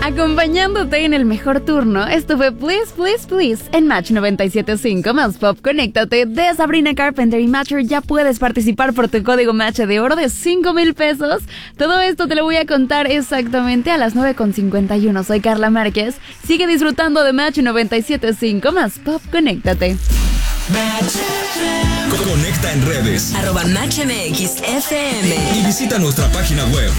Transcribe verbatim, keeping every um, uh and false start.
Acompañándote en el mejor turno, esto fue Please, Please, Please en Match noventa y siete punto cinco más Pop Conéctate de Sabrina Carpenter y Matcher. Ya puedes participar por tu código Match de oro de cinco mil pesos. Todo esto te lo voy a contar exactamente a las nueve con cincuenta y uno. Soy Carla Márquez. Sigue disfrutando de Match noventa y siete punto cinco más Pop Conéctate. Conecta en redes arroba Match M X F M y visita nuestra página web